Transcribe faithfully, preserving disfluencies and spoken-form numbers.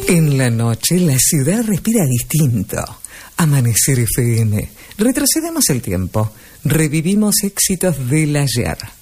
En la noche la ciudad respira distinto. Amanecer F M. Retrocedemos el tiempo. Revivimos éxitos del ayer.